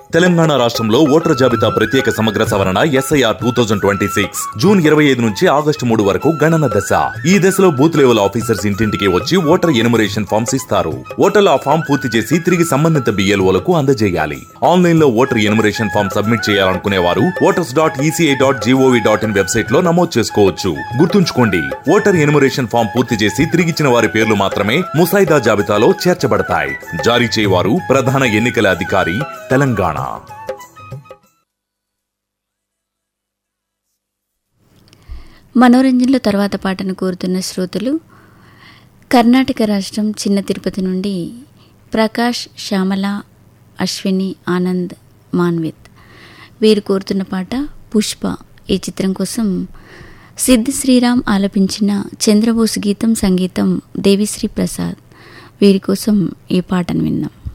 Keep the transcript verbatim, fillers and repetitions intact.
తెలంగాణ రాష్ట్రంలో ఓటర్ జాబితా ప్రత్యేక సమగ్ర సవరణ SIR two thousand twenty six June ఇరవై ఐదు నుంచి ఆగస్టు మూడు వరకు గణన దశ. ఈ దశలో బూత్ లెవెల్ ఆఫీసర్స్ ఇంటింటికి వచ్చి ఓటర్ ఎనుమరేషన్ ఫామ్స్ ఇస్తారు. ఓటర్లు ఆ ఫామ్ పూర్తి చేసి తిరిగి సంబంధిత బిఎల్ఓలకు అందజేయాలి. ఆన్లైన్ లో ఓటర్ ఎనుమరేషన్ ఫామ్ సబ్మిట్ చేయాలనుకునే వారు voters dot ECI dot GOV dot in website లో నమోదు చేసుకోవచ్చు. గుర్తుంచుకోండి, ఓటర్ ఎనుమరేషన్ ఫామ్ పూర్తి చేసి తిరిగిచ్చిన వారి పేర్లు మాత్రమే ముసాయిదా జాబితాలో చేర్చబడతాయి. జారీ చేయవారు ప్రధాన ఎన్నికల అధికారి, తెలంగాణ. మనోరంజన్లో తర్వాత పాటను కోరుతున్న శ్రోతలు కర్ణాటక రాష్ట్రం చిన్న తిరుపతి నుండి ప్రకాష్, శ్యామల, అశ్విని, ఆనంద్, మాన్విత్. వీరు కోరుతున్న పాట పుష్ప. ఈ చిత్రం కోసం సిద్ధి శ్రీరామ్ ఆలపించిన చంద్రబోస్ గీతం, సంగీతం దేవిశ్రీ ప్రసాద్. వీరి కోసం ఈ పాటను విన్నాం.